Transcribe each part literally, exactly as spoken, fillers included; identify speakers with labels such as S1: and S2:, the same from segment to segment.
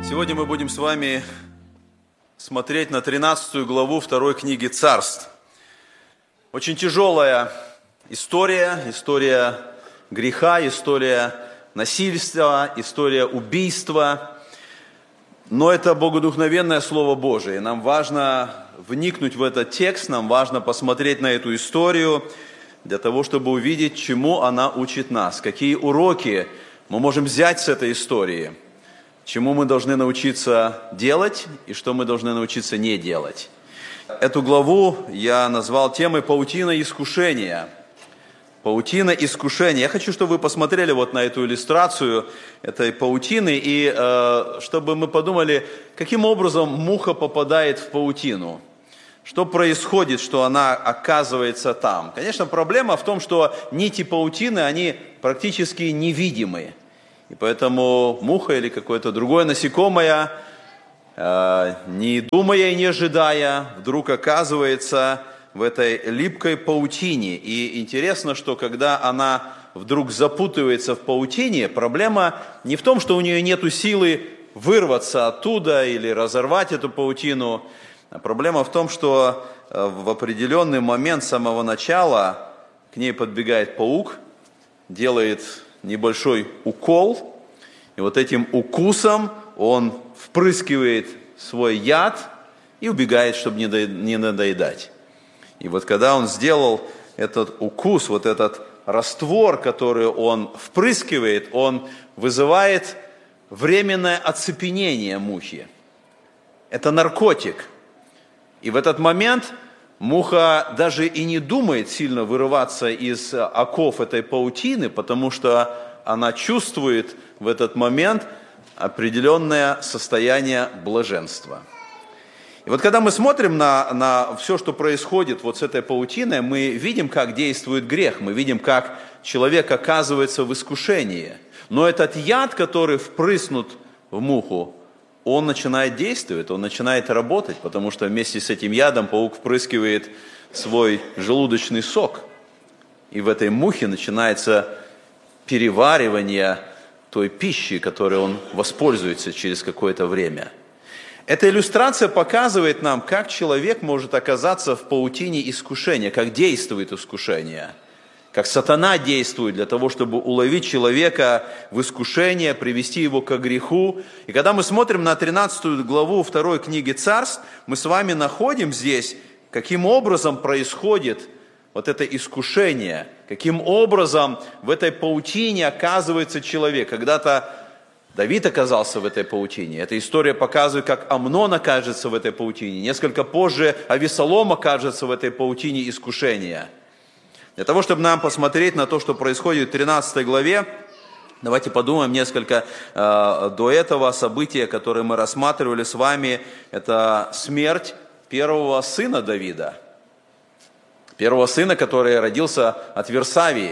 S1: Сегодня мы будем с вами смотреть на тринадцатую главу второй книги Царств. Очень тяжелая история, история греха, история насильства, история убийства. Но это богодухновенное Слово Божие. Нам важно вникнуть в этот текст, нам важно посмотреть на эту историю, для того, чтобы увидеть, чему она учит нас, какие уроки мы можем взять с этой истории, чему мы должны научиться делать и что мы должны научиться не делать. Эту главу я назвал темой «Паутина искушения». Паутина искушения. Я хочу, чтобы вы посмотрели вот на эту иллюстрацию этой паутины, и э, чтобы мы подумали, каким образом муха попадает в паутину. Что происходит, что она оказывается там? Конечно, проблема в том, что нити паутины, они практически невидимы. И поэтому муха или какое-то другое насекомое, э, не думая и не ожидая, вдруг оказывается в этой липкой паутине. И интересно, что когда она вдруг запутывается в паутине, проблема не в том, что у нее нет силы вырваться оттуда или разорвать эту паутину. А проблема в том, что в определенный момент с самого начала к ней подбегает паук, делает небольшой укол, и вот этим укусом он впрыскивает свой яд и убегает, чтобы не надоедать. И вот когда он сделал этот укус, вот этот раствор, который он впрыскивает, он вызывает временное оцепенение мухи. Это наркотик. И в этот момент муха даже и не думает сильно вырываться из оков этой паутины, потому что она чувствует в этот момент определенное состояние блаженства. И вот когда мы смотрим на, на все, что происходит вот с этой паутиной, мы видим, как действует грех, мы видим, как человек оказывается в искушении. Но этот яд, который впрыснут в муху, он начинает действовать, он начинает работать, потому что вместе с этим ядом паук впрыскивает свой желудочный сок. И в этой мухе начинается переваривание той пищи, которой он воспользуется через какое-то время. Эта иллюстрация показывает нам, как человек может оказаться в паутине искушения, как действует искушение, как сатана действует для того, чтобы уловить человека в искушение, привести его к греху. И когда мы смотрим на тринадцатую главу второй книги Царств, мы с вами находим здесь, каким образом происходит вот это искушение, каким образом в этой паутине оказывается человек. Когда-то Давид оказался в этой паутине. Эта история показывает, как Амнон окажется в этой паутине. Несколько позже Авесолом окажется в этой паутине искушения. Для того, чтобы нам посмотреть на то, что происходит в тринадцатой главе, давайте подумаем несколько э, до этого события, которые мы рассматривали с вами. Это смерть первого сына Давида. Первого сына, который родился от Версавии.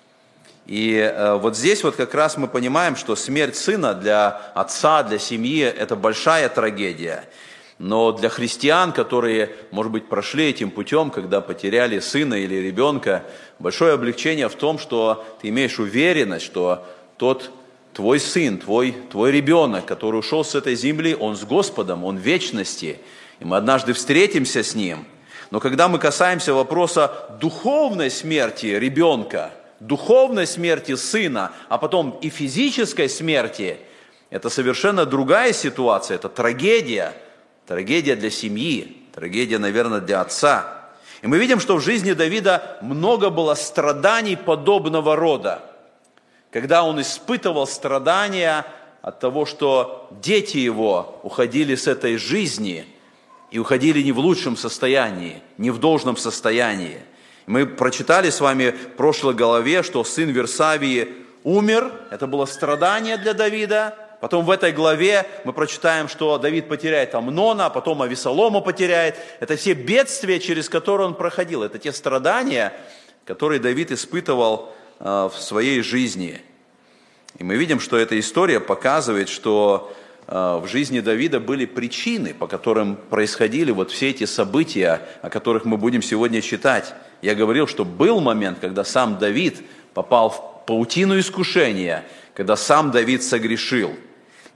S1: И э, вот здесь вот как раз мы понимаем, что смерть сына для отца, для семьи – это большая трагедия. Но для христиан, которые, может быть, прошли этим путем, когда потеряли сына или ребенка, большое облегчение в том, что ты имеешь уверенность, что тот твой сын, твой, твой ребенок, который ушел с этой земли, он с Господом, он в вечности, и мы однажды встретимся с ним. Но когда мы касаемся вопроса духовной смерти ребенка, духовной смерти сына, а потом и физической смерти, это совершенно другая ситуация, это трагедия. Трагедия для семьи, трагедия, наверное, для отца. И мы видим, что в жизни Давида много было страданий подобного рода, когда он испытывал страдания от того, что дети его уходили с этой жизни и уходили не в лучшем состоянии, не в должном состоянии. Мы прочитали с вами в прошлой главе, что сын Версавии умер, это было страдание для Давида. Потом в этой главе мы прочитаем, что Давид потеряет Амнона, а потом Авесолома потеряет. Это все бедствия, через которые он проходил. Это те страдания, которые Давид испытывал в своей жизни. И мы видим, что эта история показывает, что в жизни Давида были причины, по которым происходили вот все эти события, о которых мы будем сегодня читать. Я говорил, что был момент, когда сам Давид попал в паутину искушения, когда сам Давид согрешил.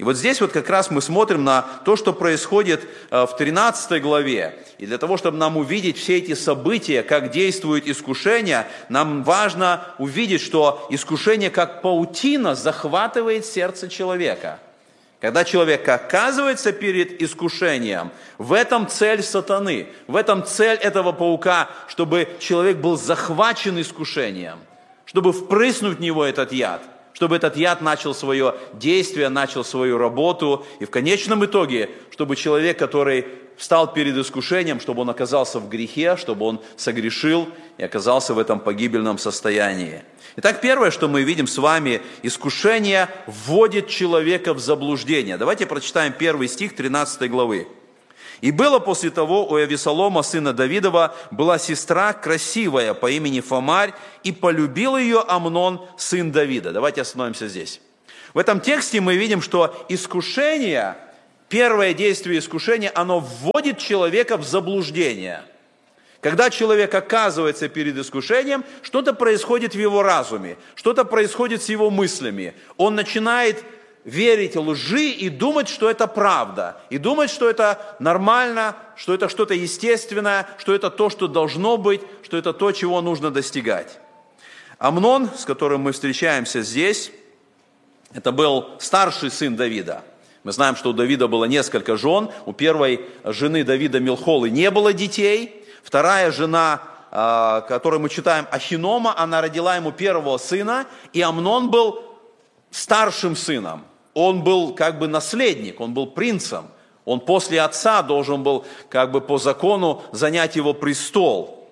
S1: И вот здесь вот как раз мы смотрим на то, что происходит в тринадцатой главе. И для того, чтобы нам увидеть все эти события, как действует искушение, нам важно увидеть, что искушение как паутина захватывает сердце человека. Когда человек оказывается перед искушением, в этом цель сатаны, в этом цель этого паука, чтобы человек был захвачен искушением, чтобы впрыснуть в него этот яд, чтобы этот яд начал свое действие, начал свою работу, и в конечном итоге, чтобы человек, который встал перед искушением, чтобы он оказался в грехе, чтобы он согрешил и оказался в этом погибельном состоянии. Итак, первое, что мы видим с вами, искушение вводит человека в заблуждение. Давайте прочитаем первый стих тринадцатой главы. «И было после того у Авесолома, сына Давидова, была сестра красивая по имени Фамарь, и полюбил ее Амнон, сын Давида». Давайте остановимся здесь. В этом тексте мы видим, что искушение, первое действие искушения, оно вводит человека в заблуждение. Когда человек оказывается перед искушением, что-то происходит в его разуме, что-то происходит с его мыслями. Он начинает верить лжи и думать, что это правда, и думать, что это нормально, что это что-то естественное, что это то, что должно быть, что это то, чего нужно достигать. Амнон, с которым мы встречаемся здесь, это был старший сын Давида. Мы знаем, что у Давида было несколько жен. У первой жены Давида Милхолы не было детей. Вторая жена, которую мы читаем, Ахинома, она родила ему первого сына, и Амнон был старшим сыном. Он был как бы наследник, он был принцем. Он после отца должен был как бы по закону занять его престол.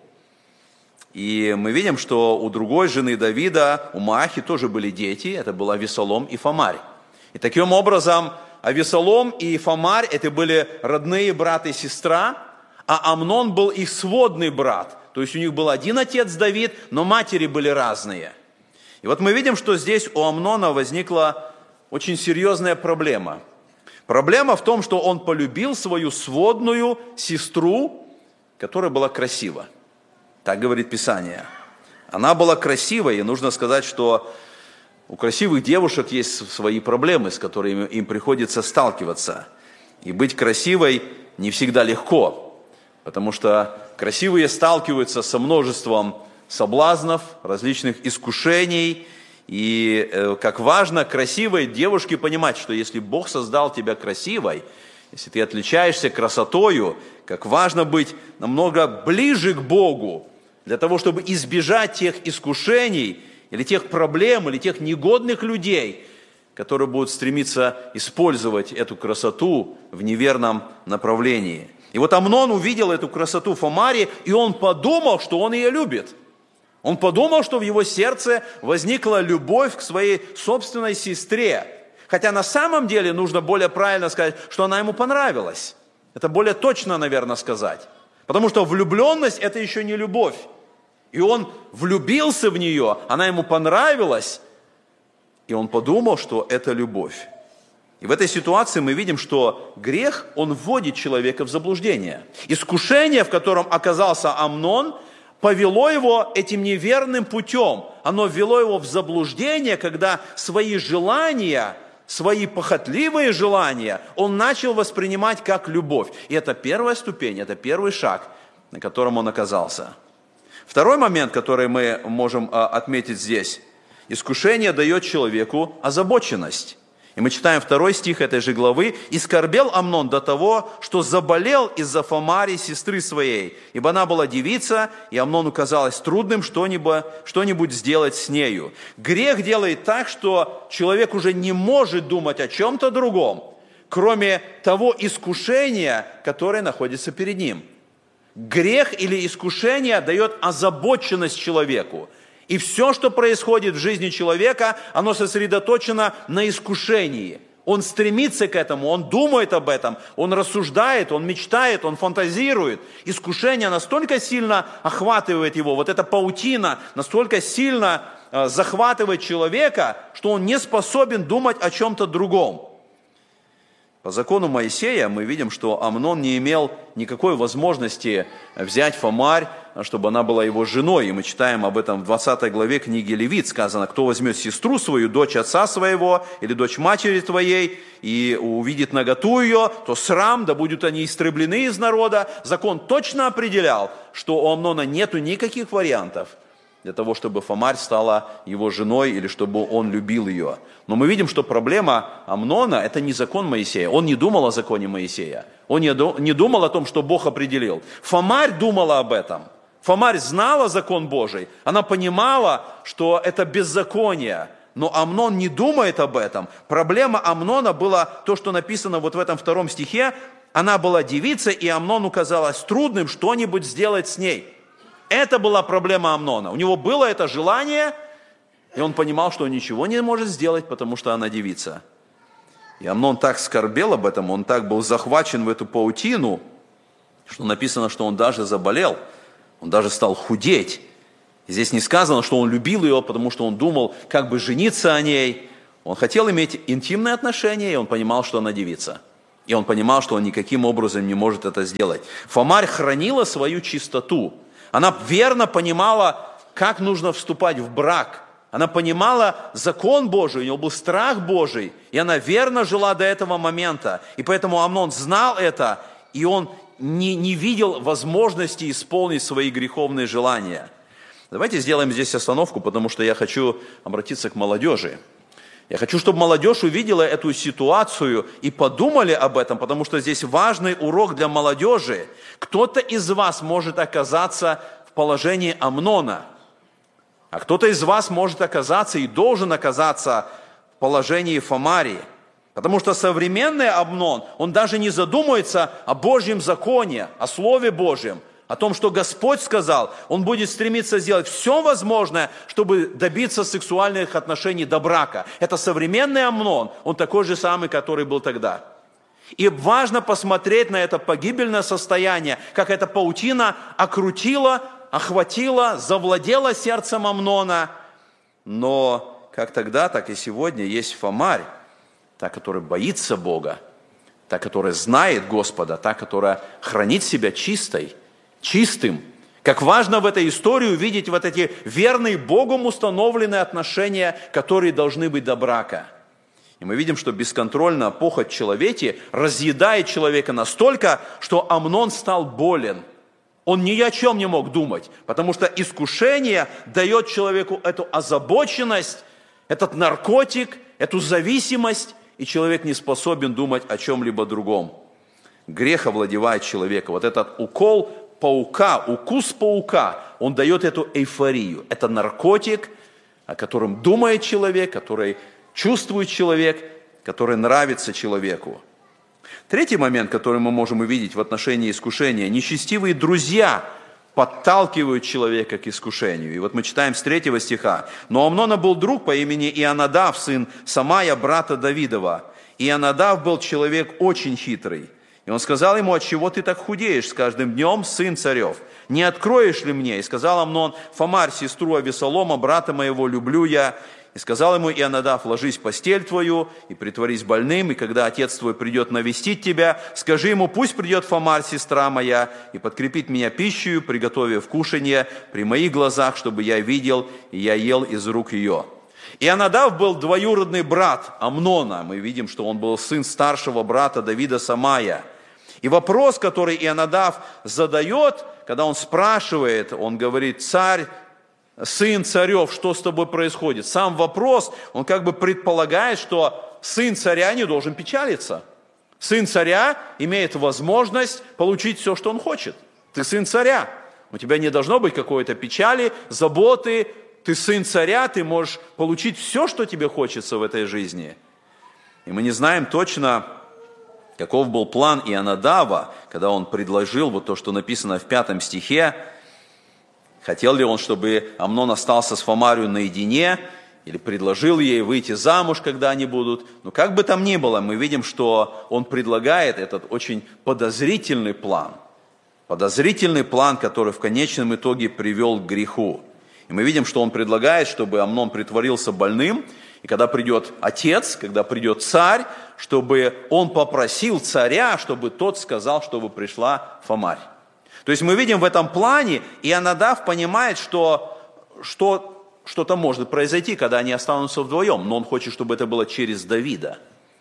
S1: И мы видим, что у другой жены Давида, у Маахи, тоже были дети. Это был Авесолом и Фамарь. И таким образом Авесолом и Фамарь – это были родные брат и сестра, а Амнон был их сводный брат. То есть у них был один отец Давид, но матери были разные. И вот мы видим, что здесь у Амнона возникла очень серьезная проблема. Проблема в том, что он полюбил свою сводную сестру, которая была красива. Так говорит Писание. Она была красивой, и нужно сказать, что у красивых девушек есть свои проблемы, с которыми им приходится сталкиваться. И быть красивой не всегда легко, потому что красивые сталкиваются со множеством соблазнов, различных искушений. И э, как важно красивой девушке понимать, что если Бог создал тебя красивой, если ты отличаешься красотою, как важно быть намного ближе к Богу, для того, чтобы избежать тех искушений, или тех проблем, или тех негодных людей, которые будут стремиться использовать эту красоту в неверном направлении. И вот Амнон увидел эту красоту Фамари, и он подумал, что он ее любит. Он подумал, что в его сердце возникла любовь к своей собственной сестре. Хотя на самом деле нужно более правильно сказать, что она ему понравилась. Это более точно, наверное, сказать. Потому что влюбленность – это еще не любовь. И он влюбился в нее, она ему понравилась, и он подумал, что это любовь. И в этой ситуации мы видим, что грех, он вводит человека в заблуждение. Искушение, в котором оказался Амнон, повело его этим неверным путем. Оно ввело его в заблуждение, когда свои желания, свои похотливые желания он начал воспринимать как любовь. И это первая ступень, это первый шаг, на котором он оказался. Второй момент, который мы можем отметить здесь. Искушение дает человеку озабоченность. И мы читаем второй стих этой же главы. «И скорбел Амнон до того, что заболел из-за Фамари, сестры своей, ибо она была девица, и Амнону казалось трудным что-нибудь, что-нибудь сделать с нею». Грех делает так, что человек уже не может думать о чем-то другом, кроме того искушения, которое находится перед ним. Грех или искушение дает озабоченность человеку. И все, что происходит в жизни человека, оно сосредоточено на искушении. Он стремится к этому, он думает об этом, он рассуждает, он мечтает, он фантазирует. Искушение настолько сильно охватывает его, вот эта паутина настолько сильно захватывает человека, что он не способен думать о чем-то другом. По закону Моисея мы видим, что Амнон не имел никакой возможности взять Фомарь, чтобы она была его женой. И мы читаем об этом в двадцатой главе книги Левит. Сказано: кто возьмет сестру свою, дочь отца своего или дочь матери твоей, и увидит наготу ее, то срам, да будут они истреблены из народа. Закон точно определял, что у Амнона нету никаких вариантов для того, чтобы Фомарь стала его женой или чтобы он любил ее. Но мы видим, что проблема Амнона – это не закон Моисея. Он не думал о законе Моисея. Он не думал о том, что Бог определил. Фомарь думала об этом. Фомарь знала закон Божий. Она понимала, что это беззаконие. Но Амнон не думает об этом. Проблема Амнона была то, что написано вот в этом втором стихе. Она была девицей, и Амнону казалось трудным что-нибудь сделать с ней. Это была проблема Амнона. У него было это желание, и он понимал, что он ничего не может сделать, потому что она девица. И Амнон так скорбел об этом, он так был захвачен в эту паутину, что написано, что он даже заболел, он даже стал худеть. И здесь не сказано, что он любил ее, потому что он думал, как бы жениться о ней. Он хотел иметь интимные отношения, и он понимал, что она девица. И он понимал, что он никаким образом не может это сделать. Фомарь хранила свою чистоту. Она верно понимала, как нужно вступать в брак. Она понимала закон Божий, у нее был страх Божий. И она верно жила до этого момента. И поэтому Амнон знал это, и он не, не видел возможности исполнить свои греховные желания. Давайте сделаем здесь остановку, потому что я хочу обратиться к молодежи. Я хочу, чтобы молодежь увидела эту ситуацию и подумали об этом, потому что здесь важный урок для молодежи. Кто-то из вас может оказаться в положении Амнона, а кто-то из вас может оказаться и должен оказаться в положении Фомарии. Потому что современный Амнон, он даже не задумывается о Божьем законе, о Слове Божьем, о том, что Господь сказал. Он будет стремиться сделать все возможное, чтобы добиться сексуальных отношений до брака. Это современный Амнон, он такой же самый, который был тогда. И важно посмотреть на это погибельное состояние, как эта паутина окрутила, охватила, завладела сердцем Амнона. Но как тогда, так и сегодня есть Фомарь, та, которая боится Бога, та, которая знает Господа, та, которая хранит себя чистой, чистым. Как важно в этой истории увидеть вот эти верные Богом установленные отношения, которые должны быть до брака. И мы видим, что бесконтрольная похоть в человеке разъедает человека настолько, что Амнон стал болен. Он ни о чем не мог думать, потому что искушение дает человеку эту озабоченность, этот наркотик, эту зависимость, и человек не способен думать о чем-либо другом. Грех овладевает человека. Вот этот укол паука, укус паука, он дает эту эйфорию. Это наркотик, о котором думает человек, который чувствует человек, который нравится человеку. Третий момент, который мы можем увидеть в отношении искушения. Нечестивые друзья подталкивают человека к искушению. И вот мы читаем с третьего стиха. «Но у Амнона был друг по имени Ионадав, сын Самая, брата Давидова. Ионадав был человек очень хитрый. И он сказал ему: отчего ты так худеешь с каждым днем, сын царев? Не откроешь ли мне? И сказал Амнон: Фомарь, сестру Авесолома, брата моего, люблю я. И сказал ему Ионадав: ложись в постель твою и притворись больным, и когда отец твой придет навестить тебя, скажи ему: пусть придет Фомарь, сестра моя, и подкрепит меня пищей, приготовив кушанье при моих глазах, чтобы я видел, и я ел из рук ее». Ионадав был двоюродный брат Амнона. Мы видим, что он был сын старшего брата Давида Самая. И вопрос, который Ионадав задает, когда он спрашивает, он говорит: царь, сын царев, что с тобой происходит? Сам вопрос, он как бы предполагает, что сын царя не должен печалиться. Сын царя имеет возможность получить все, что он хочет. Ты сын царя, у тебя не должно быть какой-то печали, заботы. Ты сын царя, ты можешь получить все, что тебе хочется в этой жизни. И мы не знаем точно, каков был план Ионадава, когда он предложил вот то, что написано в пятом стихе. Хотел ли он, чтобы Амнон остался с Фомарью наедине, или предложил ей выйти замуж, когда они будут. Но как бы там ни было, мы видим, что он предлагает этот очень подозрительный план. Подозрительный план, который в конечном итоге привел к греху. И мы видим, что он предлагает, чтобы Амнон притворился больным, и когда придет отец, когда придет царь, чтобы он попросил царя, чтобы тот сказал, чтобы пришла Фомарь. То есть мы видим в этом плане, Ионадав понимает, что, что что-то может произойти, когда они останутся вдвоем, но он хочет, чтобы это было через Давида.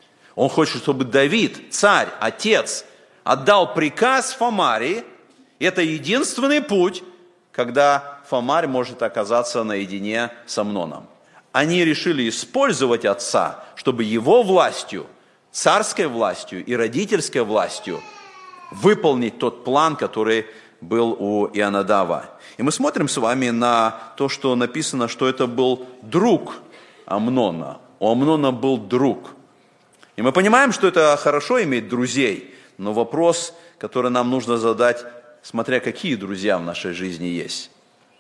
S1: Он хочет, чтобы Давид, царь, отец, отдал приказ Фомаре. Это единственный путь, когда Фомарь может оказаться наедине с Амноном. Они решили использовать отца, чтобы его властью, царской властью и родительской властью выполнить тот план, который был у Ионадава. И мы смотрим с вами на то, что написано, что это был друг Амнона. У Амнона был друг. И мы понимаем, что это хорошо иметь друзей, но вопрос, который нам нужно задать, смотря какие друзья в нашей жизни есть.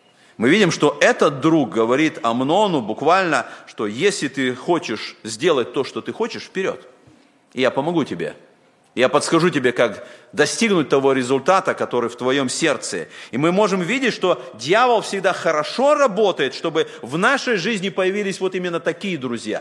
S1: Мы видим, что этот друг говорит Амнону буквально, что если ты хочешь сделать то, что ты хочешь, вперед. И я помогу тебе. Я подскажу тебе, как достигнуть того результата, который в твоем сердце. И мы можем видеть, что дьявол всегда хорошо работает, чтобы в нашей жизни появились вот именно такие друзья.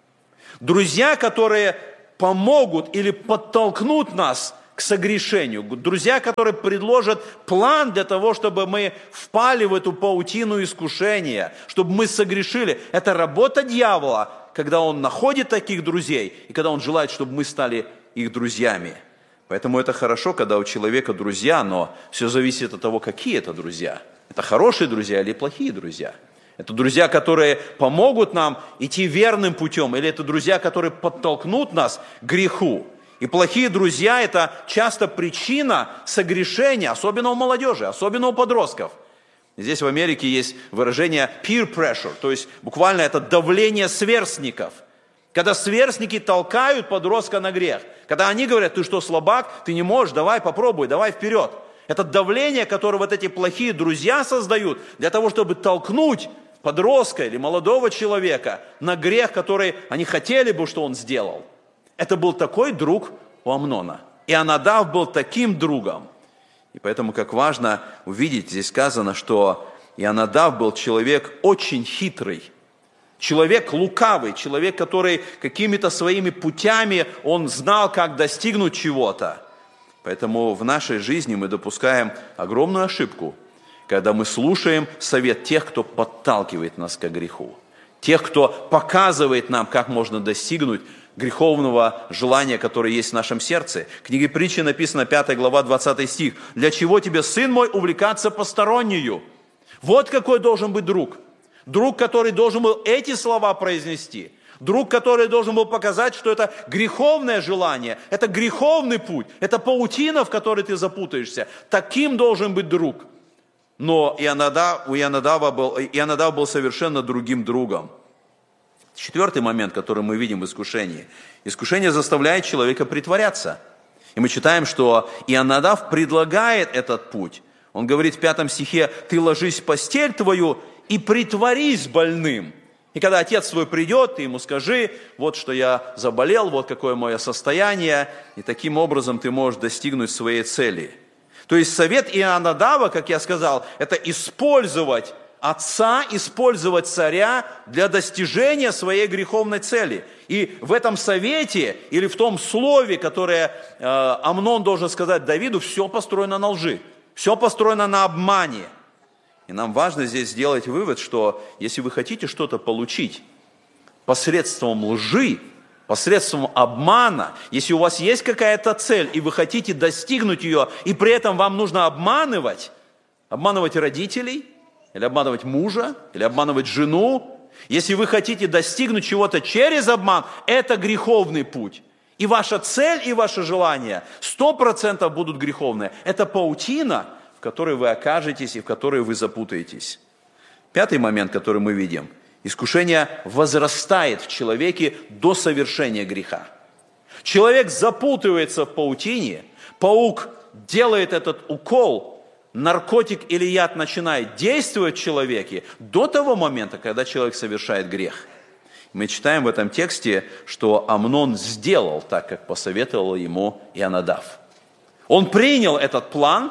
S1: Друзья, которые помогут или подтолкнут нас к согрешению. Друзья, которые предложат план для того, чтобы мы впали в эту паутину искушения, чтобы мы согрешили. Это работа дьявола, когда он находит таких друзей, и когда он желает, чтобы мы стали их друзьями. Поэтому это хорошо, когда у человека друзья, но все зависит от того, какие это друзья. Это хорошие друзья или плохие друзья. Это друзья, которые помогут нам идти верным путем, или это друзья, которые подтолкнут нас к греху. И плохие друзья – это часто причина согрешения, особенно у молодежи, особенно у подростков. Здесь в Америке есть выражение peer pressure, то есть буквально это давление сверстников. Когда сверстники толкают подростка на грех. Когда они говорят: ты что, слабак, ты не можешь, давай попробуй, давай вперед. Это давление, которое вот эти плохие друзья создают для того, чтобы толкнуть подростка или молодого человека на грех, который они хотели бы, что он сделал. Это был такой друг у Амнона. Ионадав был таким другом. И поэтому, как важно увидеть, здесь сказано, что Ионадав был человек очень хитрый, человек лукавый, человек, который какими-то своими путями, он знал, как достигнуть чего-то. Поэтому в нашей жизни мы допускаем огромную ошибку, когда мы слушаем совет тех, кто подталкивает нас к греху, тех, кто показывает нам, как можно достигнуть греховного желания, которое есть в нашем сердце. В книге Притчи написано, пятая глава, двадцатый стих. «Для чего тебе, сын мой, увлекаться постороннею?» Вот какой должен быть друг. Друг, который должен был эти слова произнести. Друг, который должен был показать, что это греховное желание, это греховный путь, это паутина, в которой ты запутаешься. Таким должен быть друг. Но Ионадав, у Ионадава был, Ионадав был совершенно другим другом. Четвертый момент, который мы видим в искушении. Искушение заставляет человека притворяться. И мы читаем, что Ионадав предлагает этот путь. Он говорит в пятом стихе: «Ты ложись в постель твою и притворись больным». И когда отец твой придет, ты ему скажи: вот что я заболел, вот какое мое состояние. И таким образом ты можешь достигнуть своей цели. То есть совет Ионадава, как я сказал, это использовать отца, использовать царя для достижения своей греховной цели. И в этом совете или в том слове, которое э, Амнон должен сказать Давиду, все построено на лжи, все построено на обмане. И нам важно здесь сделать вывод, что если вы хотите что-то получить посредством лжи, посредством обмана, если у вас есть какая-то цель, и вы хотите достигнуть ее, и при этом вам нужно обманывать, обманывать родителей, или обманывать мужа, или обманывать жену, если вы хотите достигнуть чего-то через обман, это греховный путь. И ваша цель, и ваше желание сто процентов будут греховные. Это паутина, в которой вы окажетесь и в которой вы запутаетесь. Пятый момент, который мы видим. Искушение возрастает в человеке до совершения греха. Человек запутывается в паутине, паук делает этот укол, наркотик или яд начинает действовать в человеке до того момента, когда человек совершает грех. Мы читаем в этом тексте, что Амнон сделал так, как посоветовал ему Ионадав. Он принял этот план,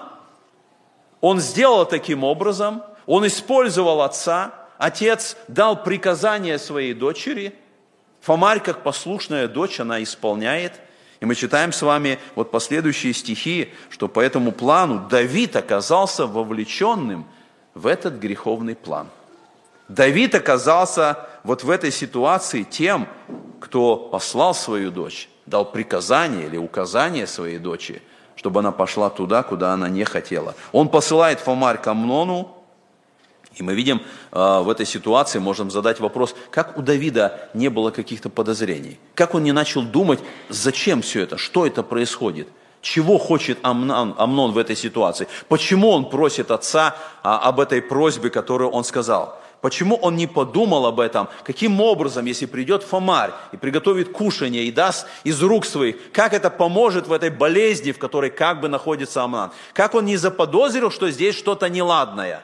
S1: он сделал таким образом, он использовал отца, отец дал приказание своей дочери, Фомарь, как послушная дочь, она исполняет. И мы читаем с вами вот последующие стихи, что по этому плану Давид оказался вовлеченным в этот греховный план. Давид оказался вот в этой ситуации тем, кто послал свою дочь, дал приказание или указание своей дочери, чтобы она пошла туда, куда она не хотела. Он посылает Фомарь к Амнону, и мы видим э, в этой ситуации, можем задать вопрос, как у Давида не было каких-то подозрений? Как он не начал думать, зачем все это, что это происходит? Чего хочет Амнон, Амнон в этой ситуации? Почему он просит отца а, об этой просьбе, которую он сказал? Почему он не подумал об этом? Каким образом, если придет Фомарь и приготовит кушанье и даст из рук своих, как это поможет в этой болезни, в которой как бы находится Амнон? Как он не заподозрил, что здесь что-то неладное?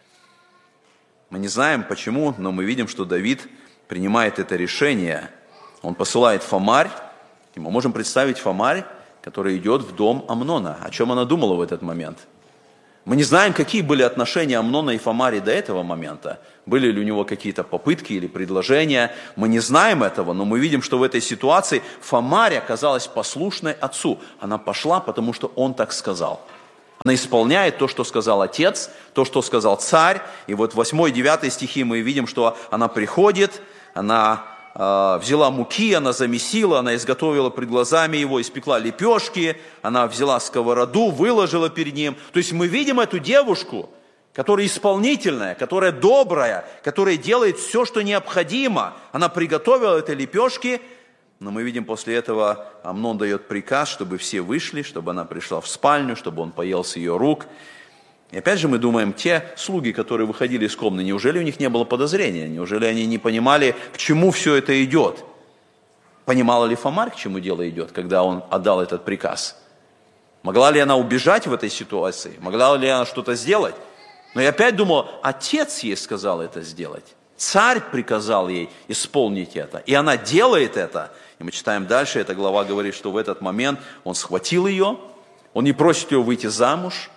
S1: Мы не знаем почему, но мы видим, что Давид принимает это решение. Он посылает Фомарь, и мы можем представить Фомарь, который идет в дом Амнона. О чем она думала в этот момент? Мы не знаем, какие были отношения Амнона и Фомари до этого момента. Были ли у него какие-то попытки или предложения. Мы не знаем этого, но мы видим, что в этой ситуации Фомарь оказалась послушной отцу. Она пошла, потому что он так сказал. Она исполняет то, что сказал отец, то, что сказал царь. И вот в восьмой и девятой стихи мы видим, что она приходит, она э, взяла муки, она замесила, она изготовила пред глазами его, испекла лепешки, она взяла сковороду, выложила перед ним. То есть мы видим эту девушку, которая исполнительная, которая добрая, которая делает все, что необходимо. Она приготовила эти лепешки. Но мы видим, после этого Амнон дает приказ, чтобы все вышли, чтобы она пришла в спальню, чтобы он поел с ее рук. И опять же мы думаем, те слуги, которые выходили из комнаты, неужели у них не было подозрения? Неужели они не понимали, к чему все это идет? Понимала ли Фомарь, к чему дело идет, когда он отдал этот приказ? Могла ли она убежать в этой ситуации? Могла ли она что-то сделать? Но я опять думал, отец ей сказал это сделать. Царь приказал ей исполнить это, и она делает это. И мы читаем дальше, эта глава говорит, что в этот момент он схватил ее, он не просит ее выйти замуж.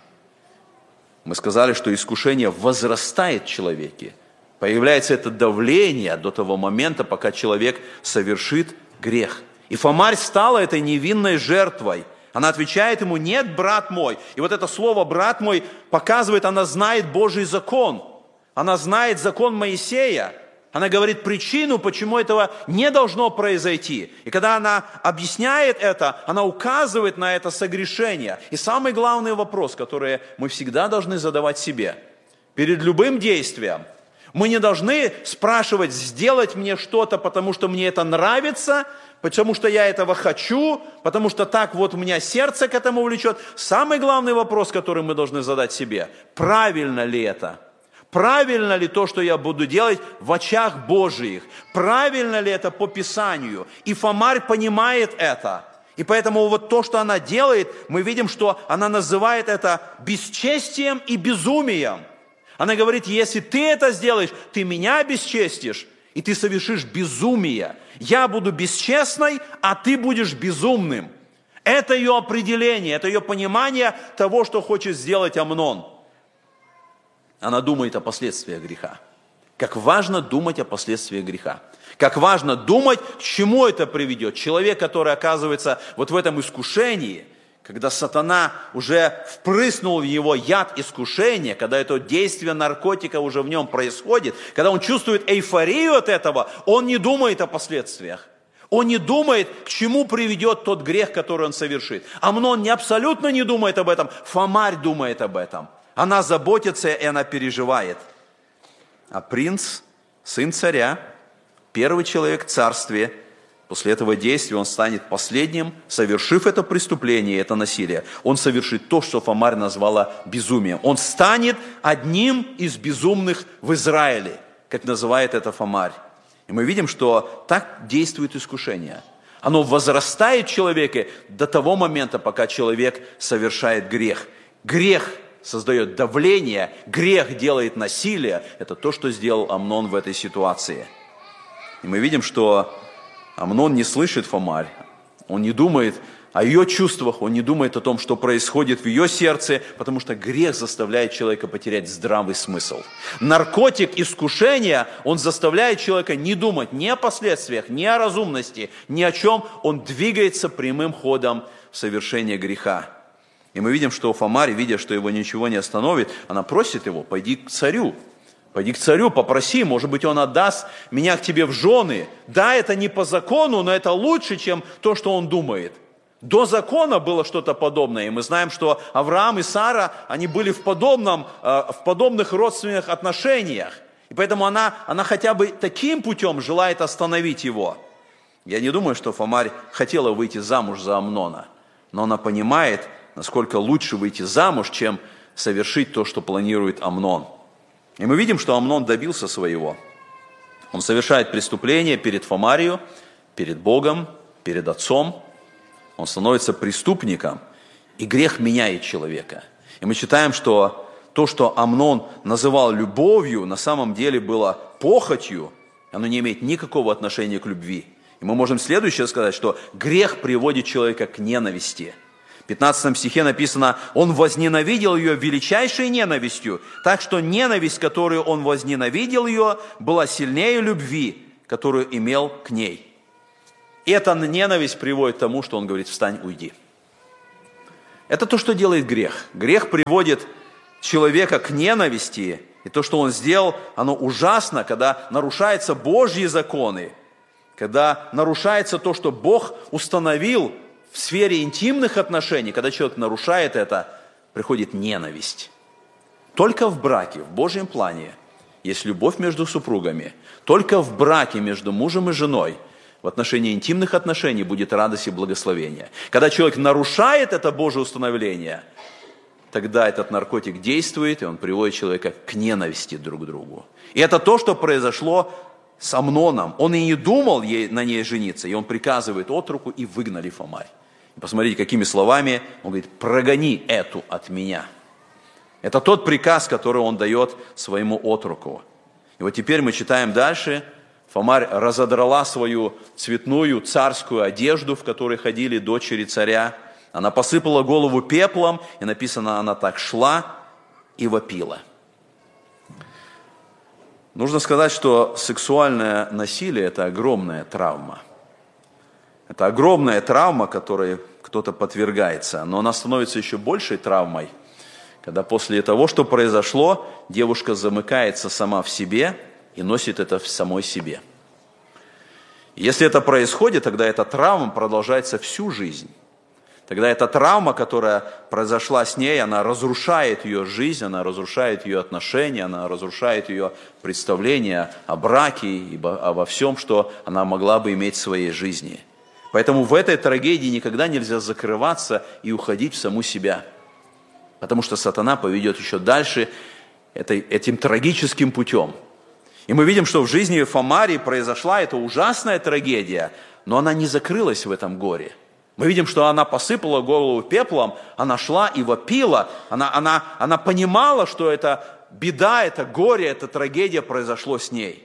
S1: Мы сказали, что искушение возрастает в человеке. Появляется это давление до того момента, пока человек совершит грех. И Фомарь стала этой невинной жертвой. Она отвечает ему: нет, брат мой. И вот это слово «брат мой» показывает, она знает Божий закон. Она знает закон Моисея. Она говорит причину, почему этого не должно произойти. И когда она объясняет это, она указывает на это согрешение. И самый главный вопрос, который мы всегда должны задавать себе. Перед любым действием мы не должны спрашивать: сделать мне что-то, потому что мне это нравится, потому что я этого хочу, потому что так вот у меня сердце к этому влечет. Самый главный вопрос, который мы должны задать себе: правильно ли это? Правильно ли то, что я буду делать в очах Божиих? Правильно ли это по Писанию? И Фомарь понимает это. И поэтому вот то, что она делает, мы видим, что она называет это бесчестием и безумием. Она говорит: если ты это сделаешь, ты меня бесчестишь, и ты совершишь безумие. Я буду бесчестной, а ты будешь безумным. Это ее определение, это ее понимание того, что хочет сделать Амнон. Она думает о последствиях греха. Как важно думать о последствиях греха. Как важно думать, к чему это приведет. Человек, который оказывается вот в этом искушении, когда сатана уже впрыснул в его яд искушения, когда это действие наркотика уже в нем происходит, когда он чувствует эйфорию от этого, он не думает о последствиях. Он не думает, к чему приведет тот грех, который он совершит. Амнон не абсолютно не думает об этом, Фомарь думает об этом. Она заботится, и она переживает. А принц, сын царя, первый человек в царстве, после этого действия он станет последним, совершив это преступление, это насилие. Он совершит то, что Фомарь назвала безумием. Он станет одним из безумных в Израиле, как называет это Фомарь. И мы видим, что так действует искушение. Оно возрастает в человеке до того момента, пока человек совершает грех. Грех создает давление, грех делает насилие. Это то, что сделал Амнон в этой ситуации. И мы видим, что Амнон не слышит Фомарь. Он не думает о ее чувствах, он не думает о том, что происходит в ее сердце, потому что грех заставляет человека потерять здравый смысл. Наркотик искушения, он заставляет человека не думать ни о последствиях, ни о разумности, ни о чем. Он двигается прямым ходом в совершение греха. И мы видим, что Фомарь, видя, что его ничего не остановит, она просит его: пойди к царю. Пойди к царю, попроси, может быть, он отдаст меня к тебе в жены. Да, это не по закону, но это лучше, чем то, что он думает. До закона было что-то подобное, и мы знаем, что Авраам и Сара, они были в, подобном, в подобных родственных отношениях. И поэтому она, она хотя бы таким путем желает остановить его. Я не думаю, что Фомарь хотела выйти замуж за Амнона, но она понимает, насколько лучше выйти замуж, чем совершить то, что планирует Амнон. И мы видим, что Амнон добился своего. Он совершает преступление перед Фомарью, перед Богом, перед отцом. Он становится преступником, и грех меняет человека. И мы читаем, что то, что Амнон называл любовью, на самом деле было похотью, оно не имеет никакого отношения к любви. И мы можем следующее сказать, что грех приводит человека к ненависти. В пятнадцатом стихе написано: «Он возненавидел ее величайшей ненавистью, так что ненависть, которую он возненавидел ее, была сильнее любви, которую имел к ней». И эта ненависть приводит к тому, что он говорит: «Встань, уйди». Это то, что делает грех. Грех приводит человека к ненависти, и то, что он сделал, оно ужасно, когда нарушаются Божьи законы, когда нарушается то, что Бог установил в сфере интимных отношений. Когда человек нарушает это, приходит ненависть. Только в браке, в Божьем плане, есть любовь между супругами. Только в браке между мужем и женой в отношении интимных отношений будет радость и благословение. Когда человек нарушает это Божье установление, тогда этот наркотик действует, и он приводит человека к ненависти друг к другу. И это то, что произошло с Амноном. Он и не думал ей, на ней жениться, и он приказывает отроку, и выгнали Фомарь. И посмотрите, какими словами он говорит: «Прогони эту от меня». Это тот приказ, который он дает своему отроку. И вот теперь мы читаем дальше. Фомарь разодрала свою цветную царскую одежду, в которой ходили дочери царя. Она посыпала голову пеплом, и написано, она так шла и вопила. Нужно сказать, что сексуальное насилие – это огромная травма. Это огромная травма, которой кто-то подвергается, но она становится еще большей травмой, когда после того, что произошло, девушка замыкается сама в себе и носит это в самой себе. Если это происходит, тогда эта травма продолжается всю жизнь. Тогда эта травма, которая произошла с ней, она разрушает ее жизнь, она разрушает ее отношения, она разрушает ее представление о браке и обо всем, что она могла бы иметь в своей жизни. Поэтому в этой трагедии никогда нельзя закрываться и уходить в саму себя. Потому что сатана поведет еще дальше этой, этим трагическим путем. И мы видим, что в жизни Фомари произошла эта ужасная трагедия, но она не закрылась в этом горе. Мы видим, что она посыпала голову пеплом, она шла и вопила, она, она, она понимала, что это беда, это горе, эта трагедия произошло с ней.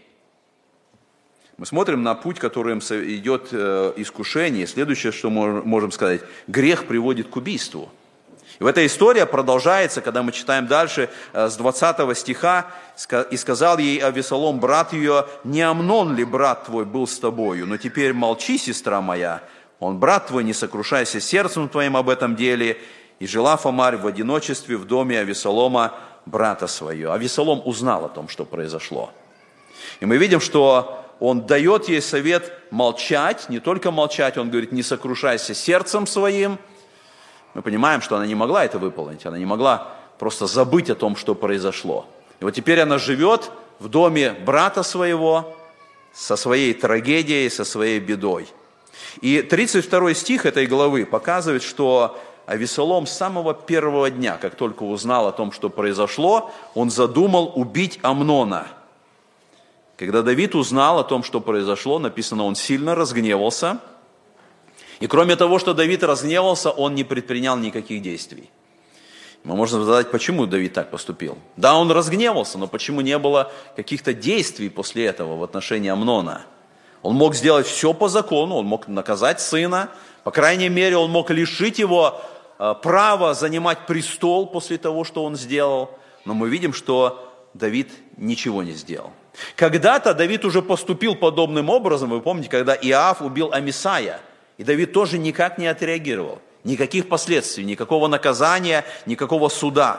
S1: Мы смотрим на путь, которым идет искушение. Следующее, что мы можем сказать: грех приводит к убийству. И эта история продолжается, когда мы читаем дальше с двадцатого стиха. «И сказал ей Авесолом, брат ее, не Амнон ли брат твой был с тобою? Но теперь молчи, сестра моя, он брат твой, не сокрушайся сердцем твоим об этом деле». И жила Фомарь в одиночестве в доме Авесолома, брата своего. Авесолом узнал о том, что произошло. И мы видим, что он дает ей совет молчать, не только молчать, он говорит: не сокрушайся сердцем своим. Мы понимаем, что она не могла это выполнить, она не могла просто забыть о том, что произошло. И вот теперь она живет в доме брата своего, со своей трагедией, со своей бедой. И тридцать второй стих этой главы показывает, что Авесолом с самого первого дня, как только узнал о том, что произошло, он задумал убить Амнона. Когда Давид узнал о том, что произошло, написано, он сильно разгневался. И кроме того, что Давид разгневался, он не предпринял никаких действий. Мы можем задать, почему Давид так поступил. Да, он разгневался, но почему не было каких-то действий после этого в отношении Амнона? Он мог сделать все по закону, он мог наказать сына, по крайней мере, он мог лишить его э, права занимать престол после того, что он сделал. Но мы видим, что Давид ничего не сделал. Когда-то Давид уже поступил подобным образом, вы помните, когда Иоав убил Амисая, и Давид тоже никак не отреагировал. Никаких последствий, никакого наказания, никакого суда.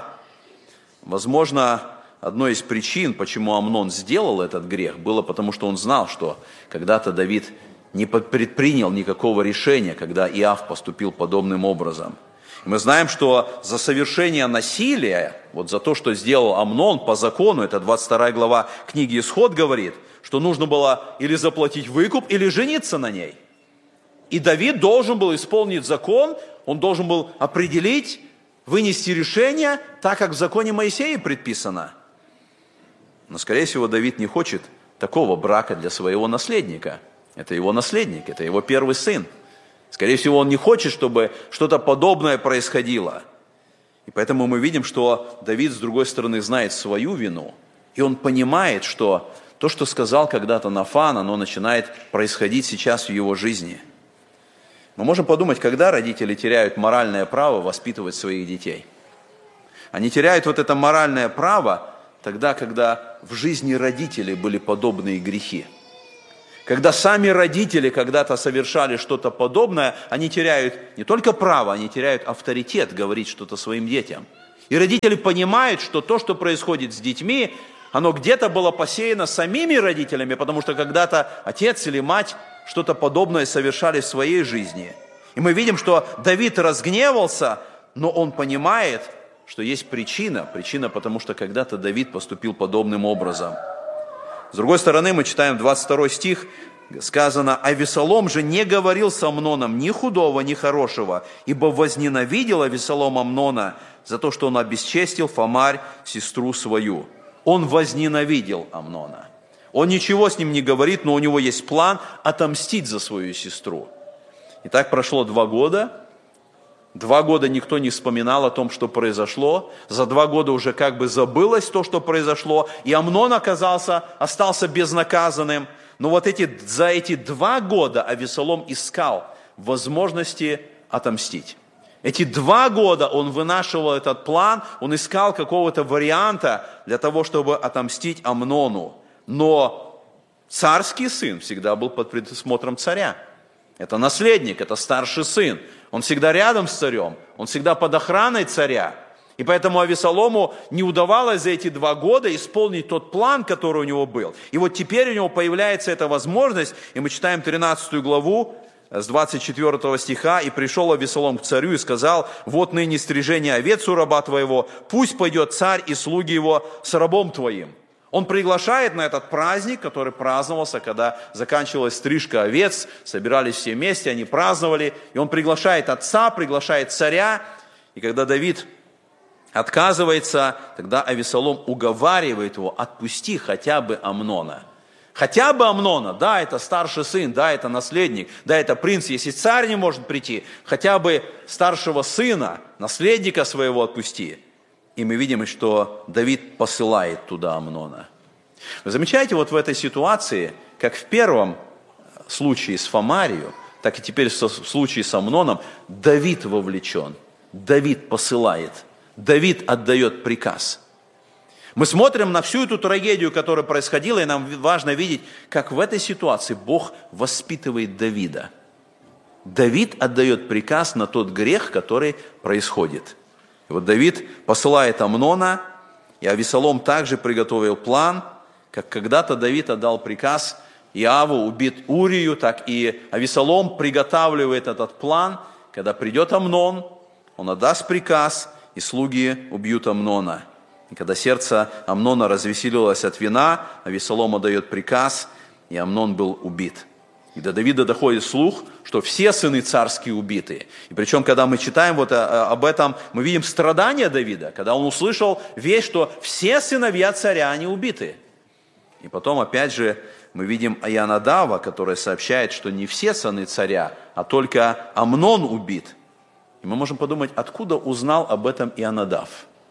S1: Возможно, одной из причин, почему Амнон сделал этот грех, было потому, что он знал, что когда-то Давид не предпринял никакого решения, когда Иоав поступил подобным образом. И мы знаем, что за совершение насилия, вот за то, что сделал Амнон по закону, это двадцать вторая глава книги Исход говорит, что нужно было или заплатить выкуп, или жениться на ней. И Давид должен был исполнить закон, он должен был определить, вынести решение, так как в законе Моисея предписано. Но, скорее всего, Давид не хочет такого брака для своего наследника. Это его наследник, это его первый сын. Скорее всего, он не хочет, чтобы что-то подобное происходило. И поэтому мы видим, что Давид, с другой стороны, знает свою вину, и он понимает, что то, что сказал когда-то Нафан, оно начинает происходить сейчас в его жизни. Мы можем подумать, когда родители теряют моральное право воспитывать своих детей. Они теряют вот это моральное право тогда, когда в жизни родителей были подобные грехи. Когда сами родители когда-то совершали что-то подобное, они теряют не только право, они теряют авторитет говорить что-то своим детям. И родители понимают, что то, что происходит с детьми, оно где-то было посеяно самими родителями, потому что когда-то отец или мать что-то подобное совершали в своей жизни. И мы видим, что Давид разгневался, но он понимает, что есть причина. Причина, потому что когда-то Давид поступил подобным образом. С другой стороны, мы читаем двадцать второй стих, сказано: «Авесолом же не говорил с Амноном ни худого, ни хорошего, ибо возненавидел Авесолом Амнона за то, что он обесчестил Фамарь, сестру свою». Он возненавидел Амнона. Он ничего с ним не говорит, но у него есть план отомстить за свою сестру. И так прошло два года. Два года никто не вспоминал о том, что произошло. За два года уже как бы забылось то, что произошло. И Амнон оказался, остался безнаказанным. Но вот эти, за эти два года Авесолом искал возможности отомстить. Эти два года он вынашивал этот план, он искал какого-то варианта для того, чтобы отомстить Амнону. Но царский сын всегда был под присмотром царя. Это наследник, это старший сын. Он всегда рядом с царем, он всегда под охраной царя. И поэтому Авесолому не удавалось за эти два года исполнить тот план, который у него был. И вот теперь у него появляется эта возможность, и мы читаем тринадцатую главу с двадцать четвёртого стиха. «И пришел Авесолом к царю и сказал: вот ныне стрижение овец у раба твоего, пусть пойдет царь и слуги его с рабом твоим». Он приглашает на этот праздник, который праздновался, когда заканчивалась стрижка овец, собирались все вместе, они праздновали, и он приглашает отца, приглашает царя, и когда Давид отказывается, тогда Авесолом уговаривает его: отпусти хотя бы Амнона. Хотя бы Амнона, да, это старший сын, да, это наследник, да, это принц, если царь не может прийти, хотя бы старшего сына, наследника своего отпусти. И мы видим, что Давид посылает туда Амнона. Вы замечаете вот в этой ситуации, как в первом случае с Фамарью, так и теперь в случае с Амноном, Давид вовлечен, Давид посылает, Давид отдает приказ. Мы смотрим на всю эту трагедию, которая происходила, и нам важно видеть, как в этой ситуации Бог воспитывает Давида. Давид отдает приказ на тот грех, который происходит. И вот Давид посылает Амнона, и Авесолом также приготовил план, как когда-то Давид отдал приказ Иоаву убить Урию, так и Авесолом приготавливает этот план, когда придет Амнон, он отдаст приказ, и слуги убьют Амнона. И когда сердце Амнона развеселилось от вина, Авесолом отдает приказ, и Амнон был убит. И до Давида доходит слух, что все сыны царские убиты. И причем, когда мы читаем вот об этом, мы видим страдания Давида, когда он услышал весть, что все сыновья царя, они убиты. И потом, опять же, мы видим Ионадава, который сообщает, что не все сыны царя, а только Амнон убит. И мы можем подумать, откуда узнал об этом Ионадав?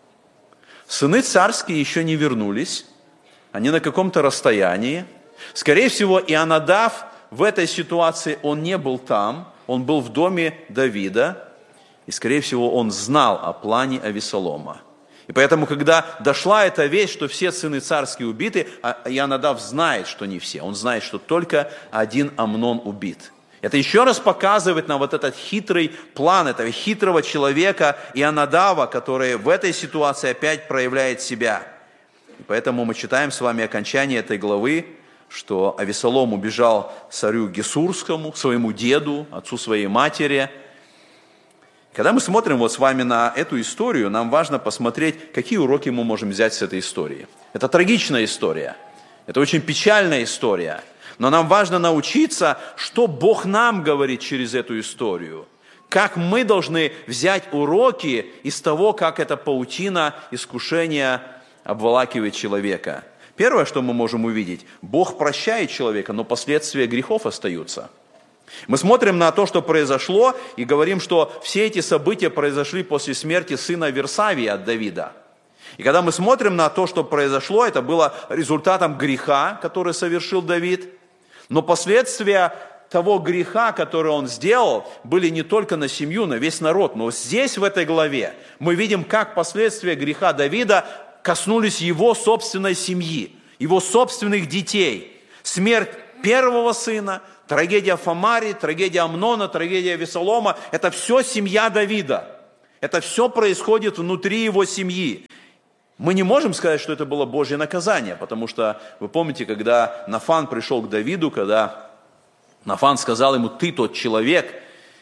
S1: Сыны царские еще не вернулись, они на каком-то расстоянии. Скорее всего, Ионадав в этой ситуации он не был там, он был в доме Давида, и, скорее всего, он знал о плане Авесолома. И поэтому, когда дошла эта весть, что все сыны царские убиты, а Ионадав знает, что не все, он знает, что только один Амнон убит. Это еще раз показывает нам вот этот хитрый план этого хитрого человека Ионадава, который в этой ситуации опять проявляет себя. И поэтому мы читаем с вами окончание этой главы, что Авесолом убежал царю Гесурскому, своему деду, отцу своей матери. Когда мы смотрим вот с вами на эту историю, нам важно посмотреть, какие уроки мы можем взять с этой истории. Это трагичная история, это очень печальная история, но нам важно научиться, что Бог нам говорит через эту историю, как мы должны взять уроки из того, как эта паутина искушения обволакивает человека. Первое, что мы можем увидеть, Бог прощает человека, но последствия грехов остаются. Мы смотрим на то, что произошло, и говорим, что все эти события произошли после смерти сына Версавия от Давида. И когда мы смотрим на то, что произошло, это было результатом греха, который совершил Давид. Но последствия того греха, который он сделал, были не только на семью, на весь народ. Но здесь, в этой главе, мы видим, как последствия греха Давида коснулись его собственной семьи, его собственных детей. Смерть первого сына, трагедия Фамари, трагедия Амнона, трагедия Авесолома – это все семья Давида. Это все происходит внутри его семьи. Мы не можем сказать, что это было Божье наказание, потому что вы помните, когда Нафан пришел к Давиду, когда Нафан сказал ему: «Ты тот человек»,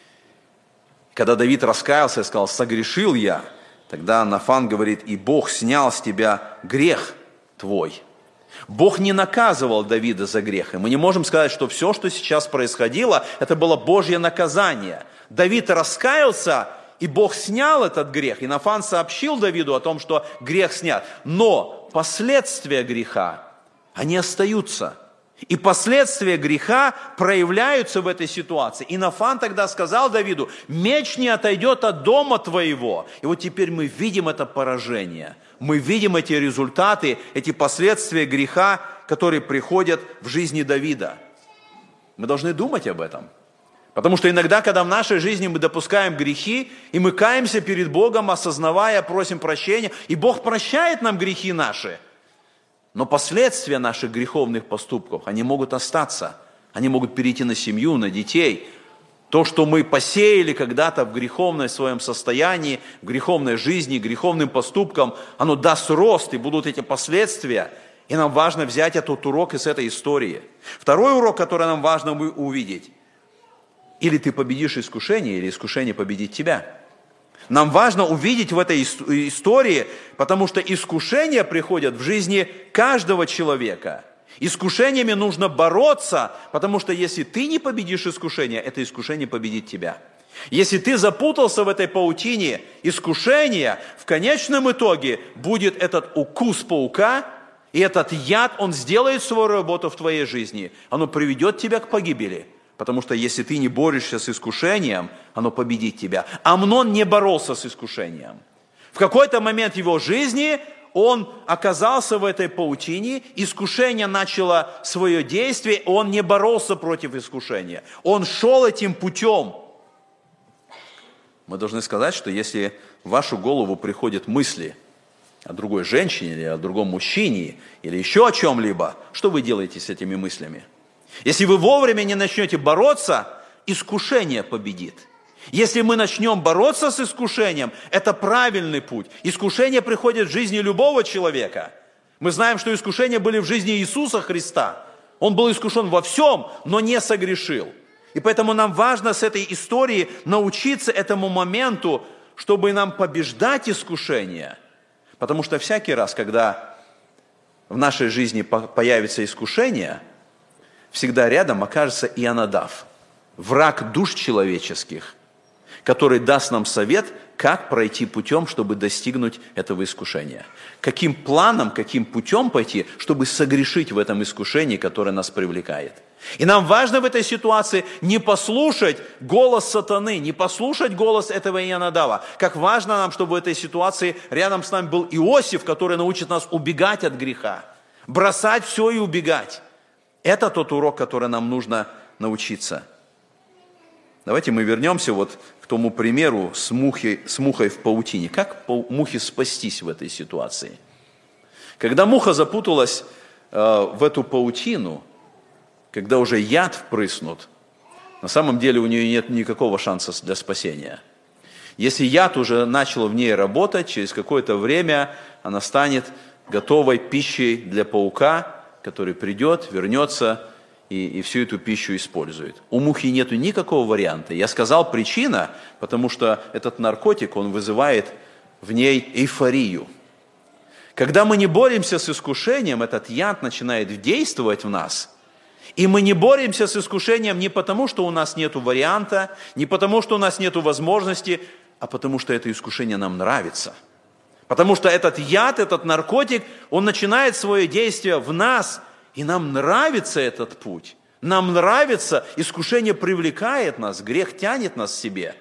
S1: когда Давид раскаялся и сказал: «Согрешил я», тогда Нафан говорит: «И Бог снял с тебя грех твой». Бог не наказывал Давида за грех. И мы не можем сказать, что все, что сейчас происходило, это было Божье наказание. Давид раскаялся, и Бог снял этот грех. И Нафан сообщил Давиду о том, что грех снят. Но последствия греха, они остаются. И последствия греха проявляются в этой ситуации. И Нафан тогда сказал Давиду: «Меч не отойдет от дома твоего». И вот теперь мы видим это поражение. Мы видим эти результаты, эти последствия греха, которые приходят в жизни Давида. Мы должны думать об этом. Потому что иногда, когда в нашей жизни мы допускаем грехи, и мы каемся перед Богом, осознавая, просим прощения, и Бог прощает нам грехи наши, но последствия наших греховных поступков, они могут остаться. Они могут перейти на семью, на детей. То, что мы посеяли когда-то в греховном своем состоянии, в греховной жизни, греховным поступкам, оно даст рост, и будут эти последствия. И нам важно взять этот урок из этой истории. Второй урок, который нам важно увидеть. Или ты победишь искушение, или искушение победит тебя. Нам важно увидеть в этой истории, потому что искушения приходят в жизни каждого человека. Искушениями нужно бороться, потому что если ты не победишь искушение, это искушение победит тебя. Если ты запутался в этой паутине искушения, в конечном итоге будет этот укус паука, и этот яд, он сделает свою работу в твоей жизни. Оно приведет тебя к погибели. Потому что если ты не борешься с искушением, оно победит тебя. Амнон не боролся с искушением. В какой-то момент его жизни он оказался в этой паутине, искушение начало свое действие, он не боролся против искушения. Он шел этим путем. Мы должны сказать, что если в вашу голову приходят мысли о другой женщине, или о другом мужчине, или еще о чем-либо, что вы делаете с этими мыслями? Если вы вовремя не начнете бороться, искушение победит. Если мы начнем бороться с искушением, это правильный путь. Искушение приходит в жизни любого человека. Мы знаем, что искушения были в жизни Иисуса Христа. Он был искушен во всем, но не согрешил. И поэтому нам важно с этой истории научиться этому моменту, чтобы нам побеждать искушение. Потому что всякий раз, когда в нашей жизни появится искушение, всегда рядом окажется Ионадав, враг душ человеческих, который даст нам совет, как пройти путем, чтобы достигнуть этого искушения. Каким планом, каким путем пойти, чтобы согрешить в этом искушении, которое нас привлекает. И нам важно в этой ситуации не послушать голос сатаны, не послушать голос этого Ионадава. Как важно нам, чтобы в этой ситуации рядом с нами был Иосиф, который научит нас убегать от греха, бросать все и убегать. Это тот урок, который нам нужно научиться. Давайте мы вернемся вот к тому примеру с мухой, с мухой в паутине. Как мухе спастись в этой ситуации? Когда муха запуталась э, в эту паутину, когда уже яд впрыснут, на самом деле у нее нет никакого шанса для спасения. Если яд уже начал в ней работать, через какое-то время она станет готовой пищей для паука, который придет, вернется и, и всю эту пищу использует. У мухи нет никакого варианта. Я сказал причина, потому что этот наркотик, он вызывает в ней эйфорию. Когда мы не боремся с искушением, этот яд начинает действовать в нас. И мы не боремся с искушением не потому, что у нас нет варианта, не потому, что у нас нет возможности, а потому что это искушение нам нравится. Потому что этот яд, этот наркотик, он начинает свое действие в нас, и нам нравится этот путь. Нам нравится, искушение привлекает нас, грех тянет нас к себе.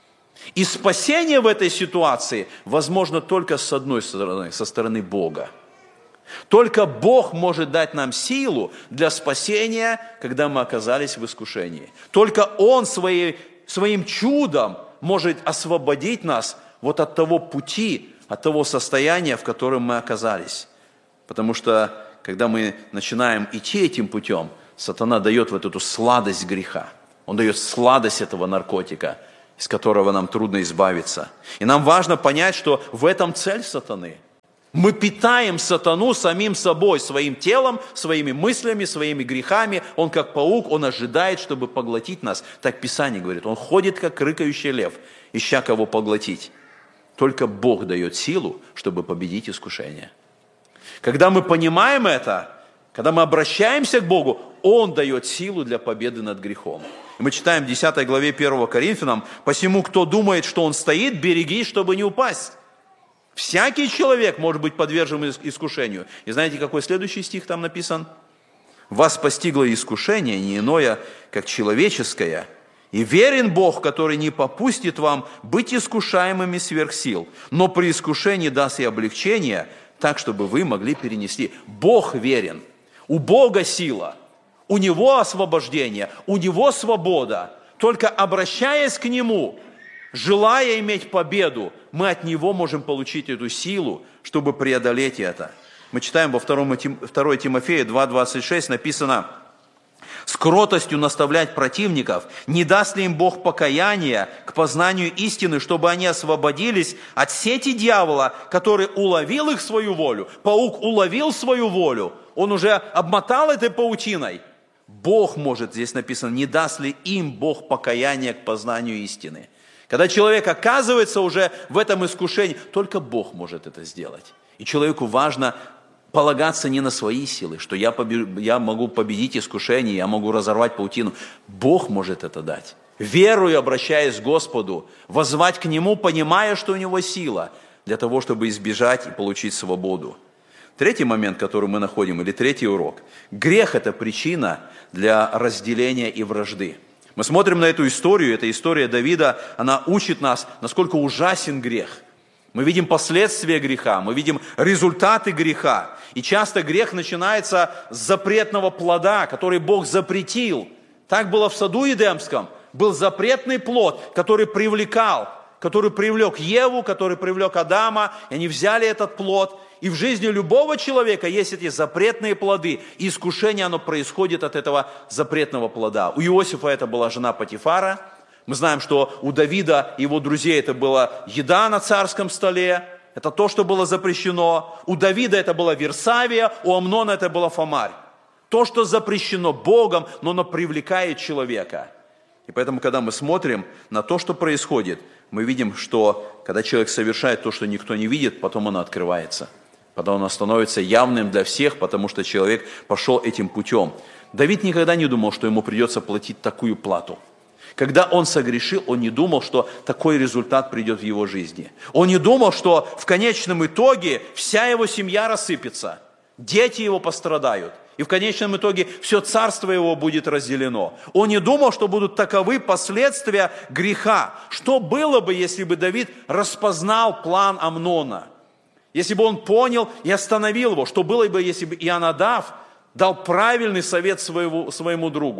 S1: И спасение в этой ситуации возможно только с одной стороны, со стороны Бога. Только Бог может дать нам силу для спасения, когда мы оказались в искушении. Только Он своей, своим чудом может освободить нас вот от того пути, от того состояния, в котором мы оказались. Потому что, когда мы начинаем идти этим путем, сатана дает вот эту сладость греха. Он дает сладость этого наркотика, из которого нам трудно избавиться. И нам важно понять, что в этом цель сатаны. Мы питаем сатану самим собой, своим телом, своими мыслями, своими грехами. Он как паук, он ожидает, чтобы поглотить нас. Так Писание говорит, он ходит, как рыкающий лев, ища кого поглотить. Только Бог дает силу, чтобы победить искушение. Когда мы понимаем это, когда мы обращаемся к Богу, Он дает силу для победы над грехом. И мы читаем в десятой главе первого Коринфянам, «Посему, кто думает, что он стоит, берегись, чтобы не упасть». Всякий человек может быть подвержен искушению. И знаете, какой следующий стих там написан? «Вас постигло искушение, не иное, как человеческое, и верен Бог, который не попустит вам быть искушаемыми сверх сил, но при искушении даст и облегчение, так, чтобы вы могли перенести». Бог верен. У Бога сила, у Него освобождение, у Него свобода. Только обращаясь к Нему, желая иметь победу, мы от Него можем получить эту силу, чтобы преодолеть это. Мы читаем во второе Тимофея два двадцать шесть, написано: «С кротостью наставлять противников, не даст ли им Бог покаяния к познанию истины, чтобы они освободились от сети дьявола, который уловил их свою волю». Паук уловил свою волю, он уже обмотал этой паутиной. Бог может, здесь написано, не даст ли им Бог покаяния к познанию истины. Когда человек оказывается уже в этом искушении, только Бог может это сделать. И человеку важно полагаться не на свои силы, что я, побе... я могу победить искушение, я могу разорвать паутину. Бог может это дать. Верою, обращаясь к Господу, воззвать к Нему, понимая, что у Него сила, для того, чтобы избежать и получить свободу. Третий момент, который мы находим, или третий урок. Грех – это причина для разделения и вражды. Мы смотрим на эту историю, эта история Давида, она учит нас, насколько ужасен грех. Мы видим последствия греха, мы видим результаты греха. И часто грех начинается с запретного плода, который Бог запретил. Так было в саду Эдемском. Был запретный плод, который привлекал, который привлек Еву, который привлек Адама. И они взяли этот плод. И в жизни любого человека есть эти запретные плоды. И искушение, оно происходит от этого запретного плода. У Иосифа это была жена Потифара. Мы знаем, что у Давида и его друзей это была еда на царском столе. Это то, что было запрещено. У Давида это была Версавия, у Амнона это была Фомарь. То, что запрещено Богом, но оно привлекает человека. И поэтому, когда мы смотрим на то, что происходит, мы видим, что когда человек совершает то, что никто не видит, потом оно открывается. Потом оно становится явным для всех, потому что человек пошел этим путем. Давид никогда не думал, что ему придется платить такую плату. Когда он согрешил, он не думал, что такой результат придет в его жизни. Он не думал, что в конечном итоге вся его семья рассыпется, дети его пострадают, и в конечном итоге все царство его будет разделено. Он не думал, что будут таковы последствия греха. Что было бы, если бы Давид распознал план Амнона? Если бы он понял и остановил его? Что было бы, если бы Ионадав дал правильный совет своему, своему другу?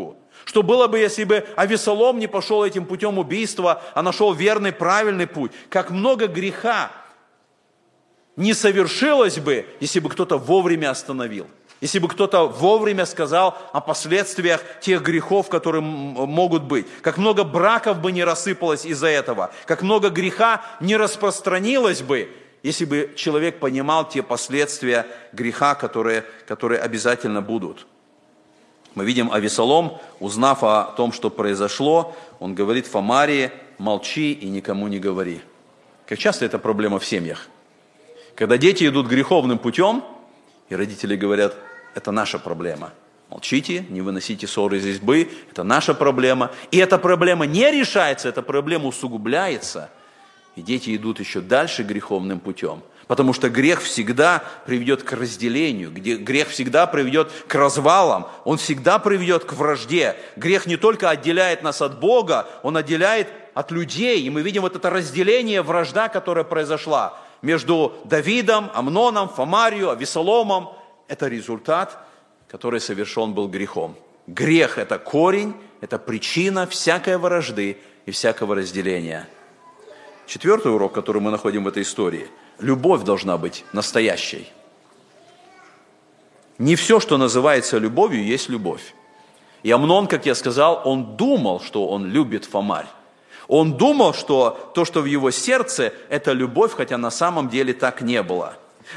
S1: Что было бы, если бы Авесолом не пошел этим путем убийства, а нашел верный, правильный путь? Как много греха не совершилось бы, если бы кто-то вовремя остановил. Если бы кто-то вовремя сказал о последствиях тех грехов, которые могут быть. Как много браков бы не рассыпалось из-за этого. Как много греха не распространилось бы, если бы человек понимал те последствия греха, которые, которые обязательно будут. Мы видим, Авесолом, узнав о том, что произошло, он говорит Фамарии: молчи и никому не говори. Как часто это проблема в семьях. Когда дети идут греховным путем, и родители говорят: это наша проблема. Молчите, не выносите ссоры из избы, это наша проблема. И эта проблема не решается, эта проблема усугубляется. И дети идут еще дальше греховным путем. Потому что грех всегда приведет к разделению, грех всегда приведет к развалам, он всегда приведет к вражде. Грех не только отделяет нас от Бога, он отделяет от людей. И мы видим вот это разделение, вражда, которая произошла между Давидом, Амноном, Фамарию, Авесоломом. Это результат, который совершен был грехом. Грех – это корень, это причина всякой вражды и всякого разделения. Четвертый урок, который мы находим в этой истории – любовь должна быть настоящей. Не все, что называется любовью, есть любовь. И Амнон, как я сказал, он думал, что он любит Фамарь. Он думал, что то, что в его сердце, это любовь, хотя на самом деле так не было.